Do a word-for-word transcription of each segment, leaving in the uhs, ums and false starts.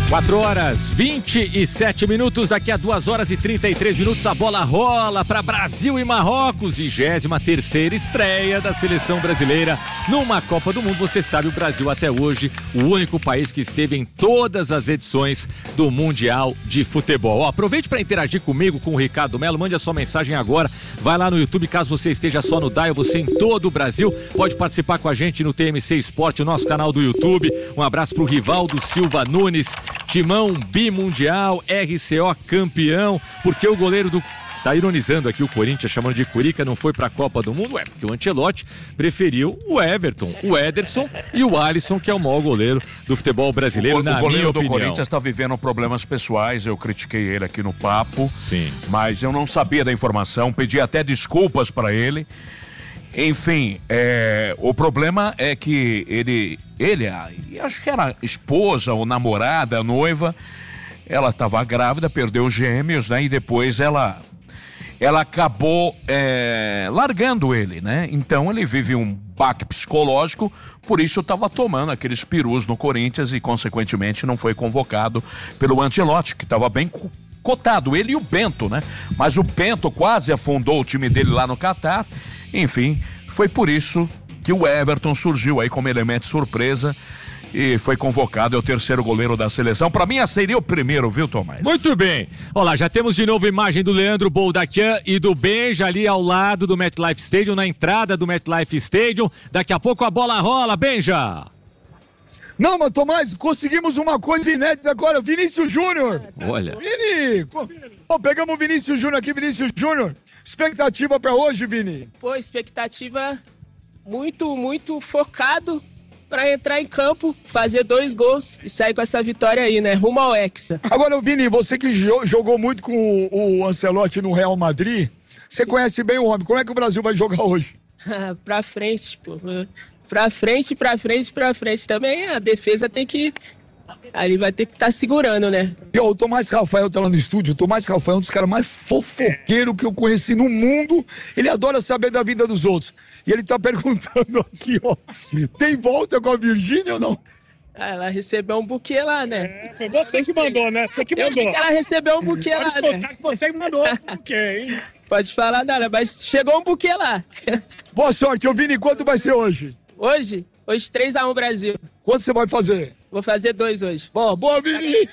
quatro horas, vinte e sete minutos, daqui a duas horas e trinta e três minutos a bola rola para Brasil e Marrocos, vigésima terceira estreia da seleção brasileira numa Copa do Mundo. Você sabe, o Brasil até hoje, o único país que esteve em todas as edições do Mundial de Futebol. Ó, aproveite para interagir comigo, com o Ricardo Melo, mande a sua mensagem agora, vai lá no YouTube, caso você esteja só no Dial, você em todo o Brasil, pode participar com a gente no T M C Esporte, o nosso canal do YouTube. Um abraço pro Rivaldo Silva Nunes, Timão bimundial, R C O campeão, porque o goleiro do... Tá ironizando aqui o Corinthians, chamando de Curica, não foi pra Copa do Mundo? É, porque o Ancelotti preferiu o Everton, o Ederson e o Alisson, que é o maior goleiro do futebol brasileiro, o, na o goleiro minha do opinião. Corinthians está vivendo problemas pessoais, eu critiquei ele aqui no papo. Sim. Mas eu não sabia da informação, pedi até desculpas para ele. Enfim, é, o problema é que ele, ele, acho que era esposa ou namorada, noiva, ela estava grávida, perdeu gêmeos, né? E depois ela, ela acabou é, largando ele, né? Então ele vive um baque psicológico, por isso estava tomando aqueles perus no Corinthians e, consequentemente, não foi convocado pelo Ancelotti, que estava bem cotado, ele e o Bento, né? Mas o Bento quase afundou o time dele lá no Catar. Enfim, foi por isso que o Everton surgiu aí como elemento surpresa e foi convocado, é o terceiro goleiro da seleção. Pra mim, seria o primeiro, viu, Tomás? Muito bem. Olha lá, já temos de novo a imagem do Leandro Boldaquian e do Benja ali ao lado do MetLife Stadium, na entrada do MetLife Stadium. Daqui a pouco a bola rola, Benja. Não, mas Tomás, conseguimos uma coisa inédita agora, Vinícius Júnior. Olha. Vini, pô, pegamos o Vinícius Júnior aqui, Vinícius Júnior. Expectativa pra hoje, Vini? Pô, expectativa muito, muito focado pra entrar em campo, fazer dois gols e sair com essa vitória aí, né? Rumo ao Hexa. Agora, Vini, você que jo- jogou muito com o, o Ancelotti no Real Madrid, você conhece bem o homem. Como é que o Brasil vai jogar hoje? Pra frente, pô. Pra frente, pra frente, pra frente. Também a defesa tem que... Ali vai ter que estar tá segurando, né? E, ó, o Tomás Rafael tá lá no estúdio. O Tomás Rafael é um dos caras mais fofoqueiros que eu conheci no mundo. Ele adora saber da vida dos outros. E ele tá perguntando aqui, ó. Tem volta com a Virgínia ou não? Ah, ela recebeu um buquê lá, né? É, foi você que mandou, né? Você que Eu mandou. vi que ela recebeu um buquê lá, Pode né? contar que você que mandou um buquê, hein? Pode falar nada, mas chegou um buquê lá. Boa sorte, ô Vini. Quanto vai ser hoje? Hoje? Hoje três a um Brasil. Quanto você vai fazer? Vou fazer dois hoje. Boa, boa, Vini.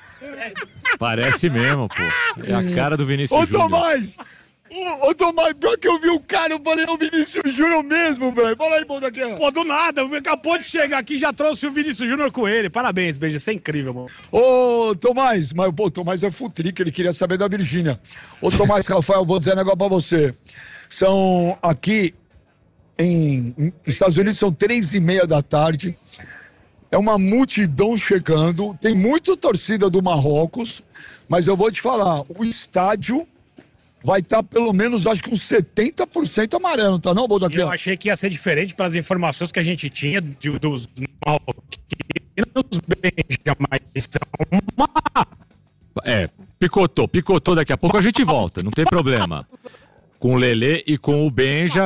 Parece mesmo, pô. É a cara do Vinícius Ô, Júnior. Tomás. Ô, ô, Tomás, pior que eu vi o cara, eu falei, é o Vinícius Júnior mesmo, velho. Fala aí, bom daqui. Pô, do nada, acabou de chegar aqui e já trouxe o Vinícius Júnior com ele. Parabéns, Beija, isso é incrível, mano. Ô, Tomás, mas pô, o Tomás é futrica, ele queria saber da Virgínia. Ô, Tomás Rafael, vou dizer um negócio pra você. São aqui em, nos Estados Unidos, são três e meia da tarde. É uma multidão chegando. Tem muita torcida do Marrocos, mas eu vou te falar, o estádio vai estar pelo menos, acho que uns setenta por cento amarelo, tá não, Bodaquian? Eu achei que ia ser diferente pelas informações que a gente tinha de, dos marroquinos, Beija, mas são uma... É, picotou, picotou, daqui a pouco a gente volta, não tem problema. Com o Lelê e com o Benja.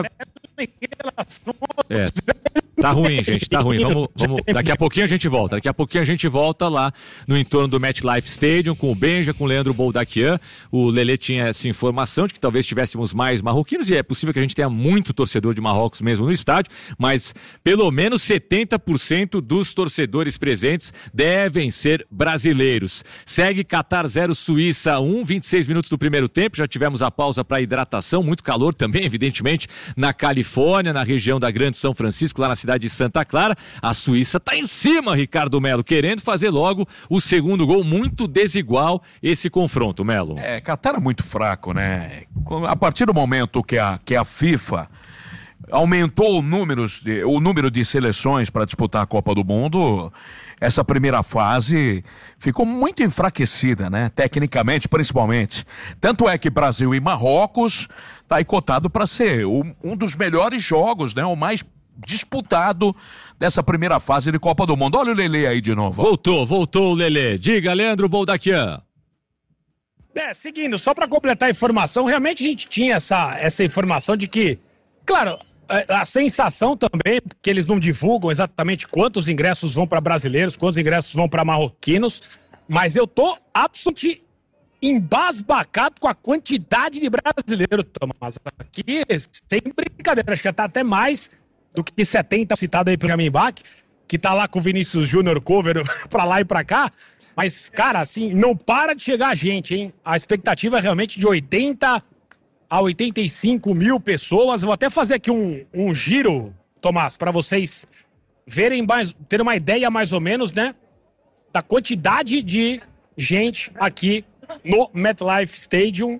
É, tá ruim, gente, tá ruim. Vamos, vamos, daqui a pouquinho a gente volta. Daqui a pouquinho a gente volta lá no entorno do MetLife Stadium com o Benja, com o Leandro Boldaquian. O Lelê tinha essa informação de que talvez tivéssemos mais marroquinos, e é possível que a gente tenha muito torcedor de Marrocos mesmo no estádio, mas pelo menos setenta por cento dos torcedores presentes devem ser brasileiros. Segue Qatar zero, Suíça um, vinte e seis minutos do primeiro tempo. Já tivemos a pausa para hidratação, muito calor também, evidentemente, na Califórnia, na região da Grande São Francisco, lá na cidade de Santa Clara. A Suíça tá em cima, Ricardo Melo, querendo fazer logo o segundo gol. Muito desigual esse confronto, Melo. É, Qatar é muito fraco, né? A partir do momento que a, que a FIFA aumentou o, números de, o número de seleções para disputar a Copa do Mundo, essa primeira fase ficou muito enfraquecida, né? Tecnicamente, principalmente. Tanto é que Brasil e Marrocos tá aí cotado para ser o, um dos melhores jogos, né? O mais disputado dessa primeira fase de Copa do Mundo. Olha o Lelê aí de novo. Voltou, voltou o Lelê. Diga, Leandro Boldaquian. É, seguindo, só para completar a informação, realmente a gente tinha essa, essa informação de que, claro, a sensação também, que eles não divulgam exatamente quantos ingressos vão para brasileiros, quantos ingressos vão para marroquinos, Mas eu tô absolutamente embasbacado com a quantidade de brasileiro, Tomás. Aqui, sem brincadeira, acho que tá até mais do que setenta, citado aí pelo Jamin Bach, que tá lá com o Vinícius Júnior cover pra lá e pra cá. Mas, cara, assim, não para de chegar gente, hein? A expectativa é realmente de oitenta a oitenta e cinco mil pessoas. Vou até fazer aqui um, um giro, Tomás, pra vocês verem mais, terem uma ideia mais ou menos, né? Da quantidade de gente aqui no MetLife Stadium.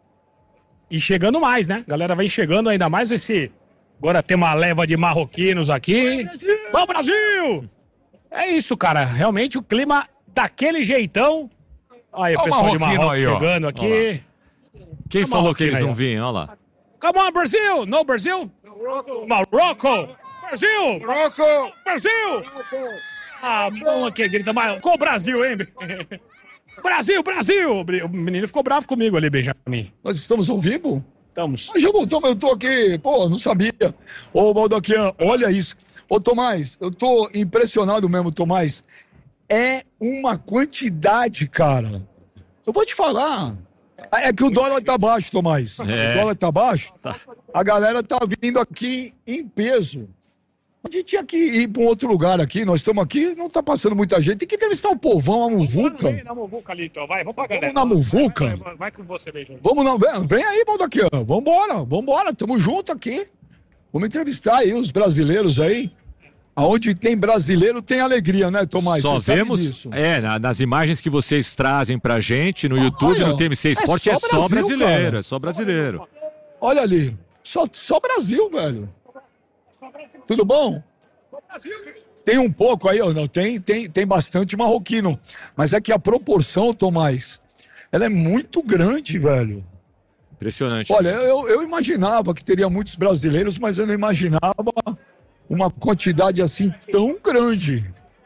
E chegando mais, né? A galera vem chegando ainda mais esse... Agora tem uma leva de marroquinos aqui. Vamos, Brasil! É isso, cara. Realmente o clima daquele jeitão. Aí, o pessoal de Marrocos aí, chegando aqui. Quem falou que eles não vinham? Olha lá. Come on, Brasil! No, Brasil? Morocco! Brasil! Morocco! Brasil! Ah, bom aqui, grita mais. Com o Brasil, hein? Brasil, Brasil! O menino ficou bravo comigo ali, Benjamin. Nós estamos ao vivo? Estamos. Mas já voltou, mas eu tô aqui, pô, não sabia. Ô, Baldaquian, olha isso. Ô, Tomás, eu tô impressionado mesmo, Tomás. É uma quantidade, cara. Eu vou te falar. É que o dólar tá baixo, Tomás. É. O dólar tá baixo. Tá. A galera tá vindo aqui em peso. A gente tinha que ir para um outro lugar aqui. Nós estamos aqui, não tá passando muita gente. Tem que entrevistar o povão, a Muvuca. Vamos na Muvuca ali, então. Vai, vamos pra galera. Vamos na Muvuca. Vai, vai, vai com você, Benjamin. Vamos não, vem, vem aí, Baldaquian. Vambora, vambora. Tamo junto aqui. Vamos entrevistar aí os brasileiros aí. Aonde tem brasileiro tem alegria, né, Tomás? Só Você vemos, sabe disso. é, na- nas imagens que vocês trazem pra gente no YouTube, olha, no T M C é Esporte, só é só Brasil, brasileiro, cara. é só brasileiro. Olha ali. Só, só Brasil, velho. Tudo bom? Tem um pouco aí, ó, não, tem, tem, tem bastante marroquino. Mas é que a proporção, Tomás, ela é muito grande, velho. Impressionante. Olha, eu, eu imaginava que teria muitos brasileiros, mas eu não imaginava uma quantidade assim tão grande.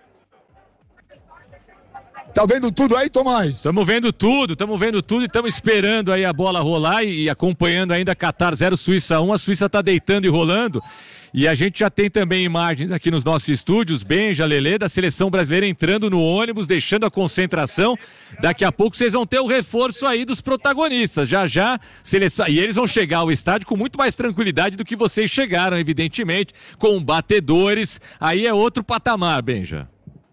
Tá vendo tudo aí, Tomás? Estamos vendo tudo, estamos vendo tudo e estamos esperando aí a bola rolar e, e acompanhando ainda Qatar zero, Suíça um. A Suíça tá deitando e rolando. E a gente já tem também imagens aqui nos nossos estúdios, Benja, Lelê, da seleção brasileira entrando no ônibus, deixando a concentração. Daqui a pouco vocês vão ter o reforço aí dos protagonistas. Já já, seleção... e eles vão chegar ao estádio com muito mais tranquilidade do que vocês chegaram, evidentemente, com batedores. Aí é outro patamar, Benja.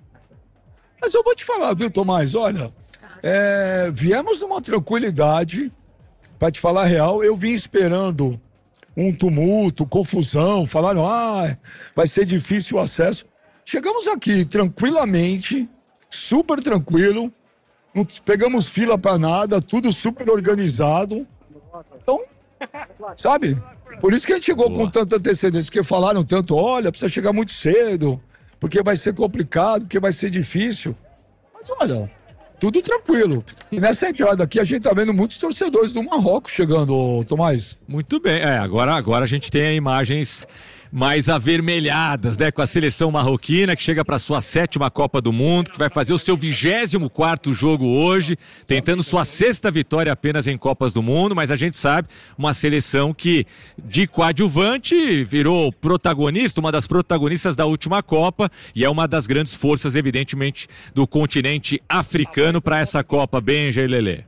Mas eu vou te falar, viu, Tomás? Olha, é, viemos numa tranquilidade, pra te falar a real, eu vim esperando um tumulto, confusão, falaram, ah, vai ser difícil o acesso. Chegamos aqui tranquilamente, super tranquilo, não pegamos fila pra nada, tudo super organizado. Então, sabe? Por isso que a gente chegou Boa. com tanta antecedência, porque falaram tanto, olha, precisa chegar muito cedo, porque vai ser complicado, porque vai ser difícil. Mas olha, tudo tranquilo. E nessa entrada aqui a gente tá vendo muitos torcedores do Marrocos chegando, ô, Tomás. Muito bem, é, agora, agora a gente tem imagens mais avermelhadas, né, com a seleção marroquina que chega para sua sétima Copa do Mundo, que vai fazer o seu vigésimo quarto jogo hoje, tentando sua sexta vitória apenas em Copas do Mundo, mas a gente sabe, uma seleção que de coadjuvante virou protagonista, uma das protagonistas da última Copa e é uma das grandes forças, evidentemente, do continente africano para essa Copa, Benja e Lelê.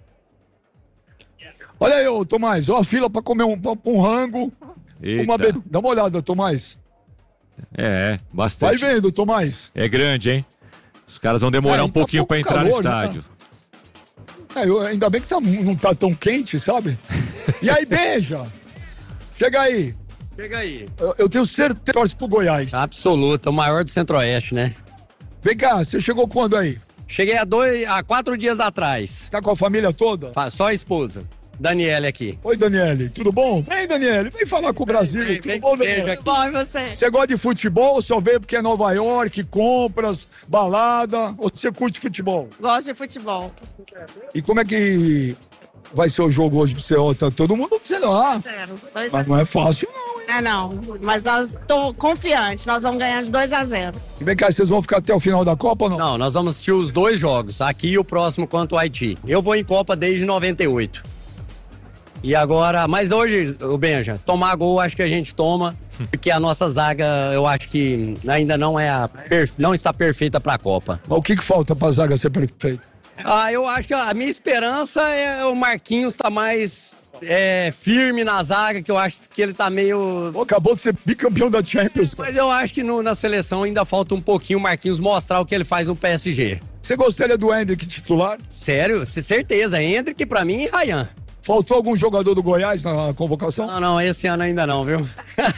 Olha aí, ô, Tomás, ó a fila pra comer um, pra- um rango, Eita. uma bebida. Dá uma olhada, Tomás. É, Vai bastante. vendo, Tomás. É grande, hein? Os caras vão demorar É, um tá pouquinho pouco para entrar calor, no né? estádio. É, eu- ainda bem que tá, não tá tão quente, sabe? E aí, beija! Chega aí. Chega aí. Eu, eu tenho certeza que torce pro Goiás. Absoluta, o maior do Centro-Oeste, né? Vem cá, você chegou quando aí? Cheguei há, dois, há quatro dias atrás. Tá com a família toda? Fa- Só a esposa. Daniele aqui. Oi, Daniele, tudo bom? Vem, Daniele, vem falar com o Brasil. Vem, tudo vem, bom, beijo Daniele? aqui. Bom, e você? Você gosta de futebol ou só veio porque é Nova York, compras, balada? Ou você curte futebol? Gosto de futebol. E como é que vai ser o jogo hoje pra você? Ó, tá todo mundo dizendo, ah, Zero. Dois mas não é fácil não, hein? É, não. Mas nós tô confiante. Nós vamos ganhar de dois a zero. E vem cá, vocês vão ficar até o final da Copa ou não? Não, nós vamos assistir os dois jogos, aqui e o próximo contra o Haiti. Eu vou em Copa desde noventa e oito. E agora, mas hoje, o Benja, tomar gol acho que a gente toma, porque a nossa zaga eu acho que ainda não é a per- não está perfeita para a Copa. Mas o que que falta pra zaga ser perfeita? Ah, eu acho que a minha esperança é o Marquinhos tá mais é, firme na zaga, que eu acho que ele tá meio... Pô, acabou de ser bicampeão da Champions. Cara. Mas eu acho que no, na seleção ainda falta um pouquinho o Marquinhos mostrar o que ele faz no P S G. Você gostaria do Hendrick titular? Sério? C- certeza. Hendrick pra mim e Ryan. Faltou algum jogador do Goiás na convocação? Não, não, esse ano ainda não, viu?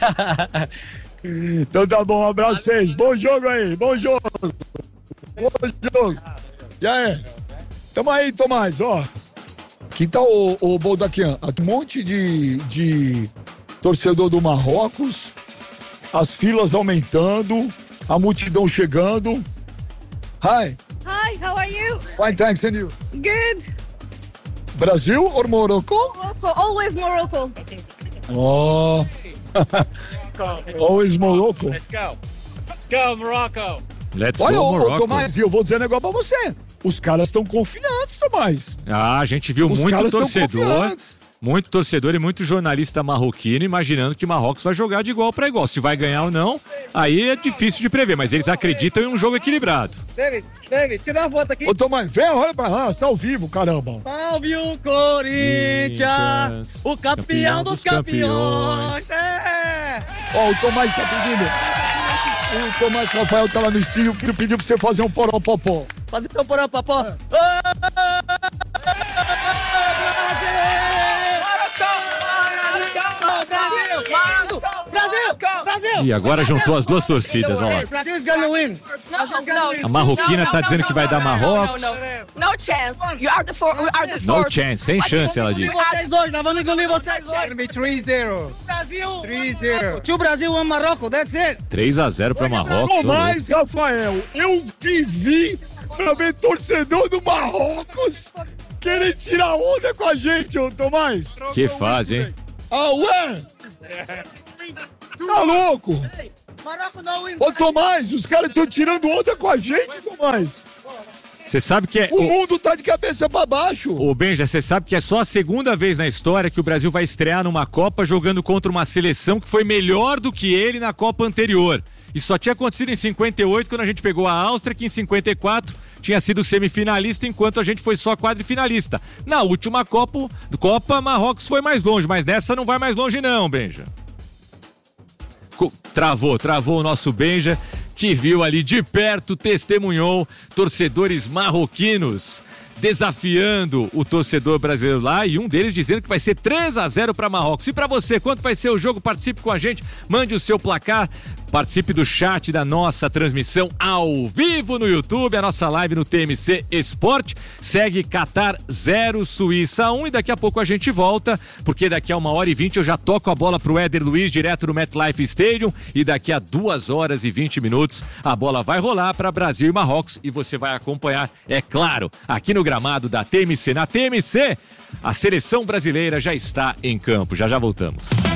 Então tá bom, um abraço a vocês. Bom jogo aí, bom jogo. Bom jogo. E aí? Tamo aí, Tomás, ó. Aqui tá o, o Boldaquian. Um monte de, de torcedor do Marrocos, as filas aumentando, a multidão chegando. Hi. Hi, how are you? Fine, thanks, and you? Good. Brasil or Morocco? Morocco, always Morocco. Oh. Always Morocco. Let's go. Let's go, Morocco. Let's Olha, go, ô, Morocco. ô, Tomás, e eu vou dizer um negócio pra você. Os caras estão confiantes, Tomás. Ah, a gente viu Os muito caras são torcedor, confiantes. muito torcedor e muito jornalista marroquino imaginando que Marrocos vai jogar de igual para igual. Se vai ganhar ou não, aí é difícil de prever, mas eles acreditam em um jogo equilibrado. David, David, tira uma foto aqui. Ô, Tomás, vem, olha pra lá, você tá ao vivo, caramba. Salve o Corinthians, o campeão, campeão dos dos campeões. campeões. É. Ó, o Tomás tá pedindo. O Tomás Rafael tá lá no estúdio, pediu pra você fazer um poró-popó. Fazer um porão, papó. Brasil! Brasil! Brasil! E agora juntou as duas torcidas, olha lá. Brasil is gonna win. A marroquina tá dizendo que vai dar Marrocos. No chance. You are the four. We are the No fourth. chance, sem chance, ela disse. Vocês hoje, nós vamos engolir vocês hoje. três a zero. Brasil! três a zero. To Brasil, one Marocco, that's it. três a zero pra Marrocos. Tomás Rafael, eu vivi pra ver torcedor do Marrocos querer tirar onda com a gente, ô Tomás. Que fase, hein? Ah, ué? Tá louco? Marocco não win. Ô, Tomás, os caras estão tirando onda com a gente, Tomás. Você sabe que é... O mundo tá de cabeça pra baixo. Ô Benja, você sabe que é só a segunda vez na história que o Brasil vai estrear numa Copa jogando contra uma seleção que foi melhor do que ele na Copa anterior. Isso só tinha acontecido em cinquenta e oito, quando a gente pegou a Áustria, que em cinquenta e quatro tinha sido semifinalista, enquanto a gente foi só quadrifinalista. Na última Copa, Copa, Marrocos foi mais longe, mas nessa não vai mais longe não, Benja. Co- Travou, travou o nosso Benja, que viu ali de perto, testemunhou torcedores marroquinos desafiando o torcedor brasileiro lá, e um deles dizendo que vai ser três a zero para Marrocos. E para você, quanto vai ser o jogo? Participe com a gente, mande o seu placar, participe do chat da nossa transmissão ao vivo no YouTube, a nossa live no T M C Esporte. Segue Qatar zero, Suíça um, e daqui a pouco a gente volta, porque daqui a uma hora e vinte eu já toco a bola pro Éder Luiz direto do MetLife Stadium, e daqui a duas horas e vinte minutos a bola vai rolar para Brasil e Marrocos, e você vai acompanhar, é claro, aqui no gramado da T M C. Na T M C, a seleção brasileira já está em campo. Já já voltamos.